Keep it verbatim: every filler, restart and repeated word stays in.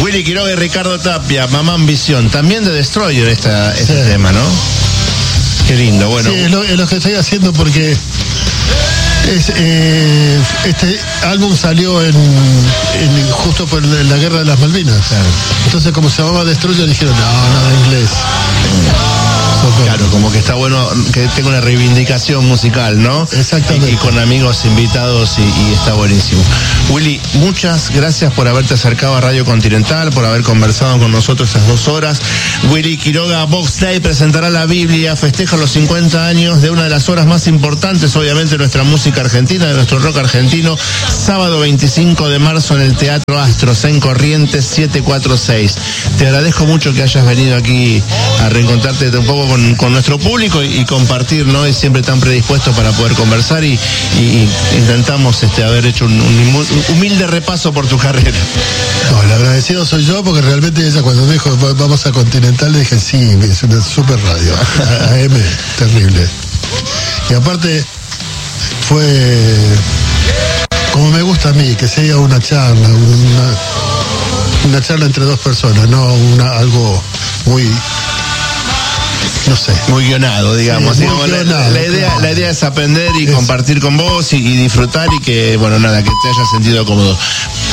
Willy Quiroga y Ricardo Tapia, Mamá Ambición, también de Destroyer esta, este sí. tema, ¿no? Qué lindo, bueno. Sí, es lo, es lo que estoy haciendo porque es, eh, este álbum salió en, en justo por la guerra de las Malvinas. Claro. Entonces, como se llamaba Destroyer, dijeron, no, nada de inglés. Claro, como que está bueno que tenga una reivindicación musical, ¿no? Exactamente. Y, y con amigos invitados y, y está buenísimo. Willy, muchas gracias por haberte acercado a Radio Continental, por haber conversado con nosotros esas dos horas. Willy Quiroga, Box Day, presentará la Biblia, festeja los cincuenta años de una de las horas más importantes, obviamente, de nuestra música argentina, de nuestro rock argentino, sábado veinticinco de marzo en el Teatro Astros, en Corrientes setecientos cuarenta y seis. Te agradezco mucho que hayas venido aquí a reencontrarte un poco con, con nuestro público y, y compartir, ¿no? Es siempre tan predispuesto para poder conversar y, y, y intentamos este, haber hecho un, un humilde repaso por tu carrera. No, el agradecido soy yo porque realmente ella cuando me dijo vamos a Continental le dije sí, es una super radio, A M, terrible. Y aparte fue como me gusta a mí, que sea una charla, una, una charla entre dos personas, no una algo muy... no sé. Muy guionado, digamos. Sí, digamos muy la, guionado, la, idea, claro. la idea es aprender y es. compartir con vos y, y disfrutar y que, bueno, nada, que te hayas sentido cómodo.